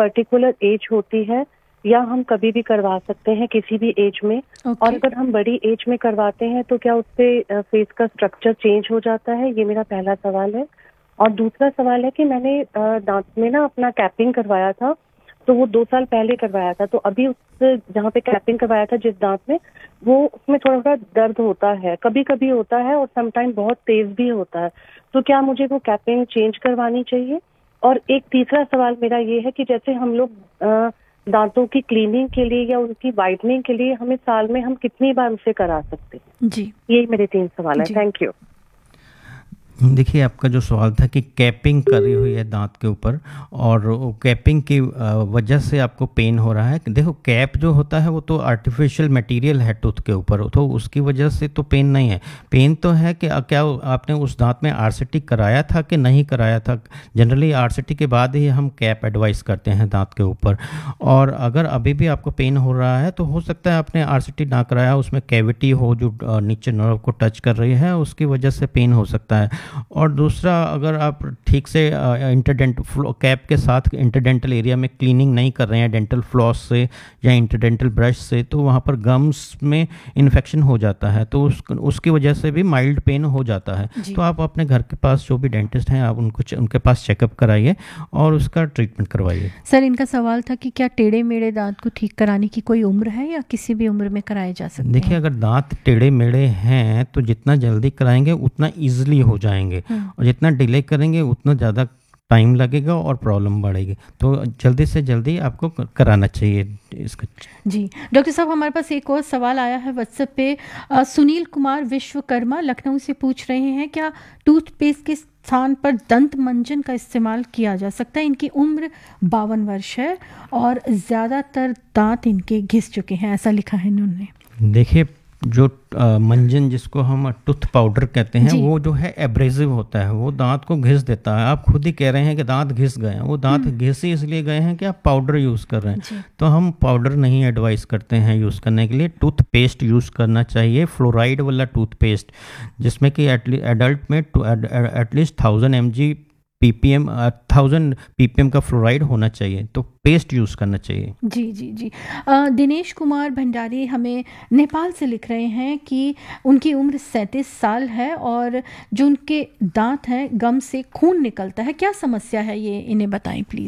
Particular age होती है या हम कभी भी करवा सकते हैं किसी भी एज में? और अगर हम बड़ी एज में करवाते हैं तो क्या उससे फेस का स्ट्रक्चर चेंज हो जाता है? ये मेरा पहला सवाल है। और दूसरा सवाल है कि मैंने दांत में ना अपना कैपिंग करवाया था, तो वो 2 साल पहले करवाया था। तो अभी उस जहाँ पे कैपिंग करवाया था जिस दांत में, वो उसमें थोड़ा सा दर्द होता है, कभी कभी होता है और समटाइम बहुत तेज भी होता है। तो क्या मुझे वो कैपिंग चेंज करवानी चाहिए? और एक तीसरा सवाल मेरा ये है कि जैसे हम लोग दांतों की क्लीनिंग के लिए या उनकी वाइटनिंग के लिए हमें साल में हम कितनी बार उसे करा सकते हैं? जी, यही मेरे 3 सवाल है। Thank you. देखिए, आपका जो सवाल था कि कैपिंग करी हुई है दांत के ऊपर और वो कैपिंग की वजह से आपको पेन हो रहा है। देखो, कैप जो होता है वो तो आर्टिफिशियल मटेरियल है टूथ के ऊपर, तो उसकी वजह से तो पेन नहीं है। पेन तो है कि क्या आपने उस दांत में आरसीटी कराया था कि नहीं कराया था। जनरली आरसीटी के बाद ही हम कैप एडवाइस करते हैं दांत के ऊपर। और अगर अभी भी आपको पेन हो रहा है तो हो सकता है आपने आरसीटी ना कराया, उसमें कैविटी हो जो नीचे नर्व को टच कर रही है, उसकी वजह से पेन हो सकता है। और दूसरा, अगर आप ठीक से कैप के साथ इंटरडेंटल एरिया में क्लीनिंग नहीं कर रहे हैं डेंटल फ्लॉस से या इंटरडेंटल ब्रश से, तो वहाँ पर गम्स में इन्फेक्शन हो जाता है, तो उसकी वजह से भी माइल्ड पेन हो जाता है। तो आप अपने घर के पास जो भी डेंटिस्ट हैं आप उनके पास चेकअप कराइए और उसका ट्रीटमेंट करवाइए। सर, इनका सवाल था कि क्या टेढ़े मेढ़े दांत को ठीक कराने की कोई उम्र है या किसी भी उम्र में कराए जा सकते हैं? देखिए, अगर दांत टेढ़े मेढ़े हैं तो जितना जल्दी कराएंगे उतना ईजिली हो जाएंगे, और जितना डिले करेंगे उतना ज़्यादा टाइम लगेगा और प्रॉब्लम बढ़ेगी। तो जल्दी से जल्दी आपको कराना चाहिए इसका। जी डॉक्टर साहब, हमारे पास एक और सवाल आया है व्हाट्सएप पे। सुनील कुमार विश्वकर्मा लखनऊ से पूछ रहे हैं, क्या टूथपेस्ट के स्थान पर दंत मंजन का इस्तेमाल किया जा सकता है? इनकी उम्र 52 वर्ष है और ज़्यादातर दांत इनके घिस चुके हैं, ऐसा लिखा है इन्होंने। देखिए, जो मंजन जिसको हम टूथ पाउडर कहते हैं, वो जो है एब्रेसिव होता है, वो दांत को घिस देता है। आप खुद ही कह रहे हैं कि दांत घिस गए हैं, वो दांत घिसे इसलिए गए हैं कि आप पाउडर यूज़ कर रहे हैं। तो हम पाउडर नहीं एडवाइस करते हैं यूज़ करने के लिए। टूथपेस्ट यूज़ करना चाहिए, फ्लोराइड वाला टूथपेस्ट, जिसमें कि एडल्ट में एटलीस्ट 1000 ppm का फ्लोराइड होना चाहिए, तो पेस्ट यूज़ करना चाहिए। जी जी जी। दिनेश कुमार भंडारी हमें नेपाल से लिख रहे हैं कि उनकी उम्र 37 साल है और जो उनके दांत हैं गम से खून निकलता है। क्या समस्या है ये, इन्हें बताएं प्लीज़।